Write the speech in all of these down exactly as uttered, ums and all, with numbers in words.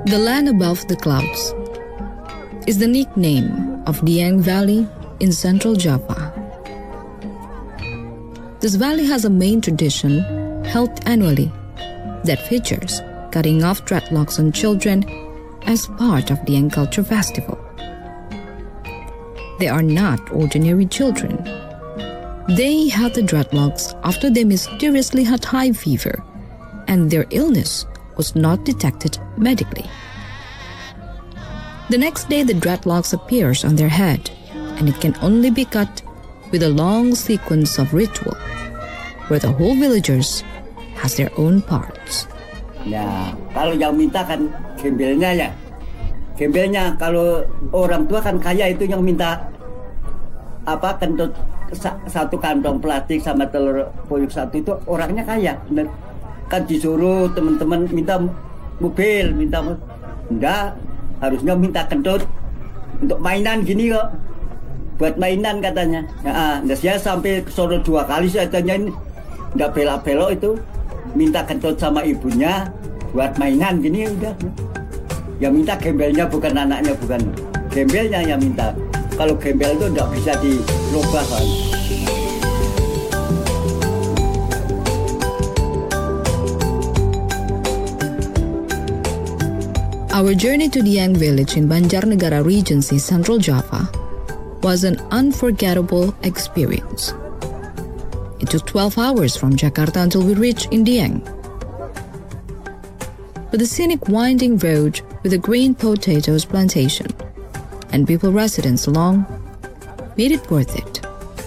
The land above the clouds is the nickname of Dieng Valley in central Java. This valley has a main tradition held annually that features cutting off dreadlocks on children as part of Dieng Culture Festival. They are not ordinary children. They had the dreadlocks after they mysteriously had high fever, and their illness was not detected medically. The next day, the dreadlocks appears on their head, and it can only be cut with a long sequence of ritual, where the whole villagers has their own parts. Ya, kalau yang minta kan gembelnya ya. Gembelnya kalau orang tua kan kaya itu yang minta apa kentut satu kantong plastik sama telur puyuh satu itu orangnya kaya. Bener. Kan disuruh teman-teman minta mobil, minta enggak, harusnya minta kentut untuk mainan gini kok, buat mainan katanya. Nah, nah saya sampai sore dua kali saya tanyain, enggak belok-belok itu minta kentut sama ibunya buat mainan gini udah. Yang minta gembelnya bukan anaknya, bukan gembelnya yang minta. Kalau gembel itu enggak bisa dirubah kan. Our journey to Dieng village in Banjarnegara Regency, Central Java, was an unforgettable experience. It took twelve hours from Jakarta until we reached in Dieng. But the scenic winding road with a green potatoes plantation and people residents along made it worth it.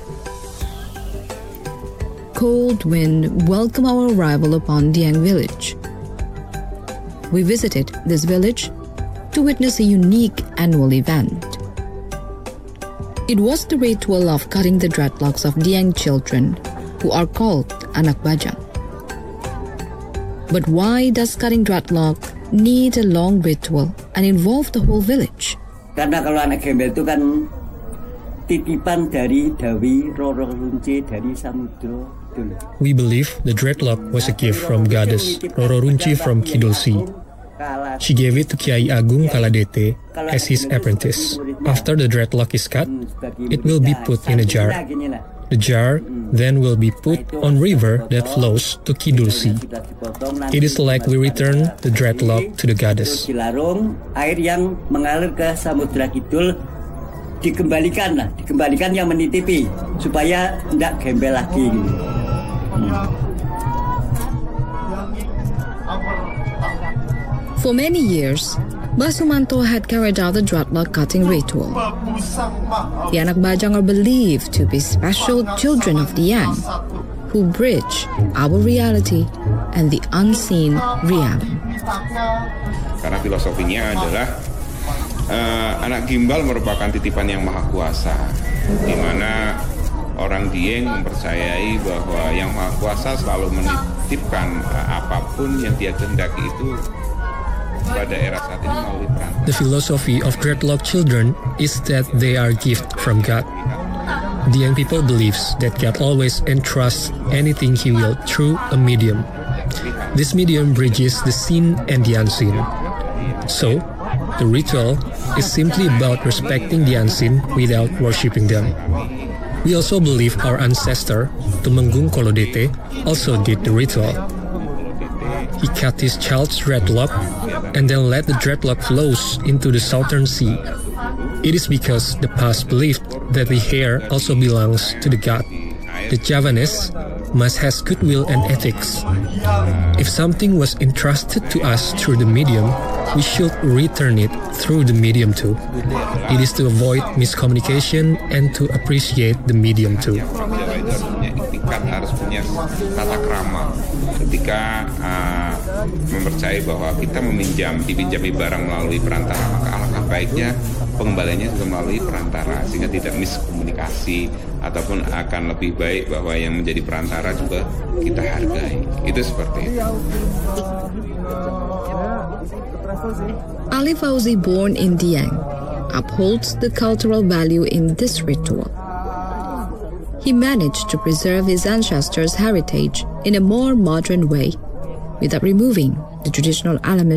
Cold wind welcomed our arrival upon Dieng village. We visited this village to witness a unique annual event. It was the ritual of cutting the dreadlocks of Dieng children, who are called anak bajang. But why does cutting dreadlock need a long ritual and involve the whole village? Karena kalau anak gembel itu kan titipan dari Dawi Roro Runci dari Samudro. We believe the dreadlock was a gift from goddess Roro Runci from Kidul Sea. She gave it to Kiai Agung Kaladete as his apprentice. After the dreadlock is cut, it will be put in a jar. The jar then will be put on river that flows to Kidul Sea. It is like we return the dreadlock to the goddess. Air yang mengalir ke Samudra Kidul dikembalikan lah, dikembalikan yang menitipi supaya tidak gembel lagi. For many years, Basumanto had carried out the dreadlock cutting ritual. The anak bajang are believed to be special children of Dieng, who bridge our reality and the unseen realm. Karena filosofinya adalah uh, anak gimbal merupakan titipan yang maha kuasa, di mana orang Dieng mempercayai bahwa yang maha kuasa selalu menitipkan uh, apapun yang dia kehendaki itu pada era saat ini melalui perantara. The philosophy of dreadlock children is that they are gift from God. Dieng people believes that God always entrusts anything He will through a medium. This medium bridges the seen and the unseen. So, the ritual is simply about respecting the unseen without worshipping them. We also believe our ancestor, Tumenggung Kolodete, also did the ritual. He cut his child's dreadlock and then let the dreadlock flows into the southern sea. It is because the past believed that the hair also belongs to the god. The Javanese must have goodwill and ethics. If something was entrusted to us through the medium, we should return it through the medium too. It is to avoid miscommunication and to appreciate the medium too. Harus punya tata krama ketika uh, mempercayai bahwa kita meminjam dipinjami barang melalui perantara, maka alangkah baiknya pengembaliannya juga melalui perantara sehingga tidak miskomunikasi, ataupun akan lebih baik bahwa yang menjadi perantara juga kita hargai. Itu seperti itu. Ali Fauzi, born in Dieng, upholds the cultural value in this ritual. He managed to preserve his ancestors' heritage in a more modern way without removing the traditional element